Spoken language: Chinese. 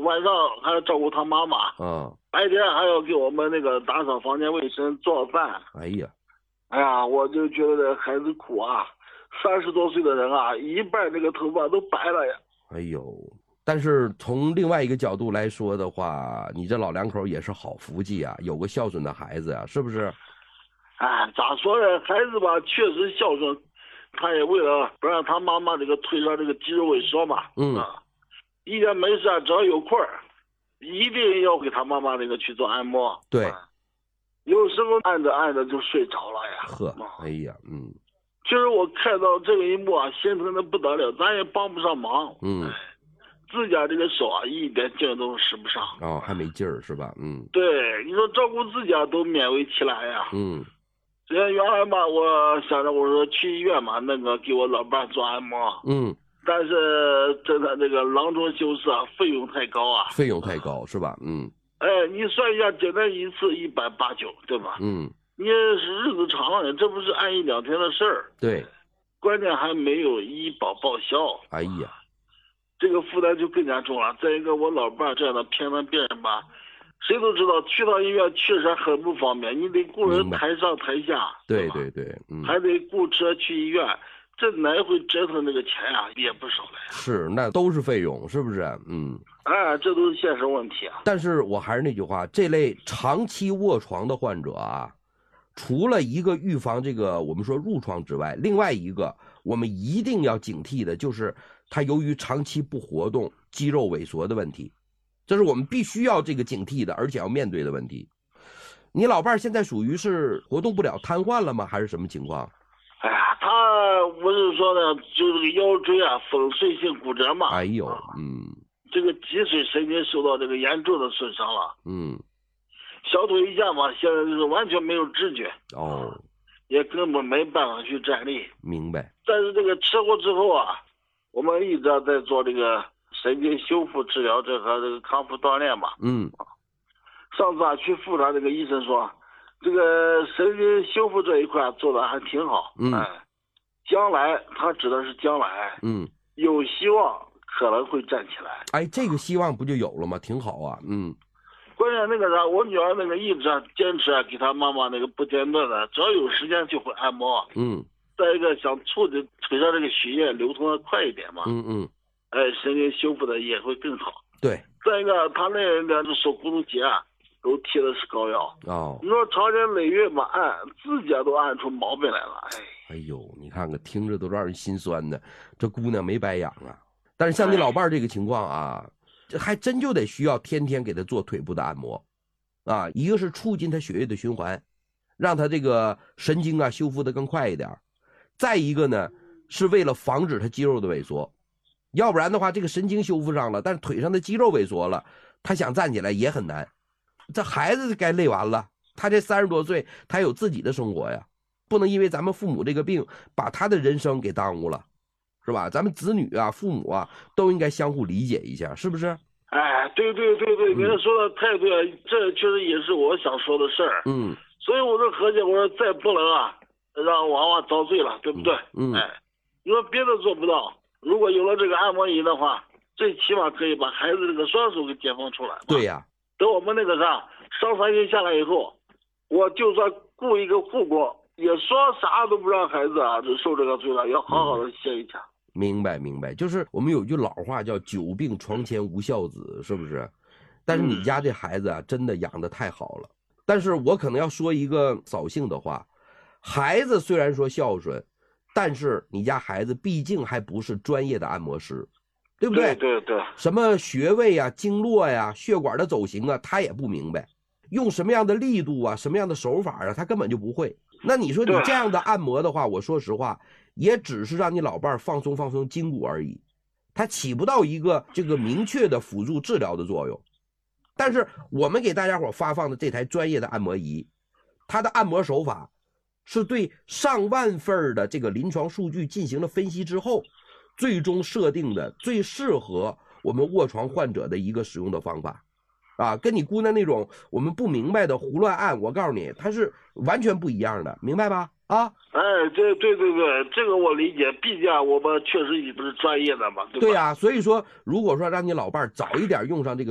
晚上还要照顾他妈妈，白天还要给我们那个打扫房间卫生、做饭。 哎呀， 哎呀，我就觉得这孩子苦啊，30多岁的人啊，一半这个头发都白了呀。 哎呦，但是从另外一个角度来说的话，你这老两口也是好福气啊，有个孝顺的孩子啊，是不是？ 哎，咋说呢？孩子吧，确实孝顺，他也为了不让他妈妈这个腿上这个肌肉萎缩嘛，一天没事只要有空一定要给他妈妈这个去做按摩。 对， 有时候按着按着就睡着了呀。 呵，哎呀， 其实我看到这个一幕啊，心疼的不得了，咱也帮不上忙。自家这个手啊，一点劲都使不上。 还没劲儿是吧？ 对，你说照顾自家都勉为其难呀。原来嘛，我想着我说去医院嘛，那个给我老伴做按摩。但是真的这个囊中羞涩啊，费用太高啊。 费用太高是吧？ 哎，你算一下，简单一次189，对吧？你是日子长了，这不是按1、2天的事儿。 对， 关键还没有医保报销。 哎呀， 这个负担就更加重了。再一个，我老伴这样的偏瘫病人吧，谁都知道去到医院确实很不方便，你得雇人抬上抬下。 对， 还得雇车去医院，这来回折腾这个钱啊，也不少了呀。 是，那都是费用，是不是？ 这都是现实问题啊。 但是我还是那句话，这类长期卧床的患者啊，除了一个预防这个我们说褥疮之外，另外一个我们一定要警惕的就是他由于长期不活动，肌肉萎缩的问题，这是我们必须要这个警惕的，而且要面对的问题。你老伴现在属于是活动不了瘫痪了吗？还是什么情况？ 哎呀，他不是说呢，就这个腰椎啊粉碎性骨折嘛。 哎呦， 这个脊髓神经受到这个严重的损伤了。小腿一下嘛，现在就是完全没有知觉。也根本没办法去站立。 明白。 但是这个车祸之后啊，我们一直在做这个神经修复治疗，这和这个康复锻炼嘛。上次去复查，这个医生说，这个神经修复这一块做的还挺好。将来他指的是将来。有希望可能会站起来。 哎，这个希望不就有了吗？挺好啊。 关键那个啥，我女儿那个一直坚持给她妈妈那个不间断的，只要有时间就会按摩。再一个想促进腿上这个血液流通的快一点嘛。神经修复的也会更好。 对。 再一个，他那两只手骨头节啊，都贴的是膏药。你说长年累月嘛按，自己都按出毛病来了。 哎呦，你看看，听着都让人心酸的，这姑娘没白养啊。但是像你老伴这个情况啊，这还真就得需要天天给他做腿部的按摩，一个是促进他血液的循环，让他这个神经啊修复的更快一点，再一个呢是为了防止他肌肉的萎缩，要不然的话这个神经修复上了，但是腿上的肌肉萎缩了，他想站起来也很难。这孩子该累完了，他这30多岁他有自己的生活呀，不能因为咱们父母这个病把他的人生给耽误了，是吧？咱们子女啊父母啊都应该相互理解一下，是不是？ 对，您说的太对了，这确实也是我想说的事儿。所以我说合计，我说再不能让娃娃遭罪了，对不对？你说别的做不到，如果有了这个按摩仪的话，最起码可以把孩子这个双手给解放出来。 对呀。 等我们那个啥伤残期下来以后，我就算雇一个护工，也说啥都不让孩子受这个罪了，要好好的歇一下。 明白，就是我们有句老话叫久病床前无孝子，是不是？但是你家这孩子真的养得太好了。但是我可能要说一个扫兴的话，孩子虽然说孝顺，但是你家孩子毕竟还不是专业的按摩师，对不对？ 对， 什么穴位啊、经络呀、血管的走形啊，他也不明白，用什么样的力度啊、什么样的手法啊，他根本就不会。那你说你这样的按摩的话，我说实话，也只是让你老伴放松筋骨而已，它起不到一个这个明确的辅助治疗的作用。但是我们给大家伙发放的这台专业的按摩仪，它的按摩手法是对上万份的这个临床数据进行了分析之后，最终设定的最适合我们卧床患者的一个使用的方法。跟你姑娘那种我们不明白的胡乱按，我告诉你，它是完全不一样的，明白吧？ 对，这个我理解，毕竟我们确实也不是专业的嘛，对吧？ 对呀，所以说如果说让你老伴早一点用上这个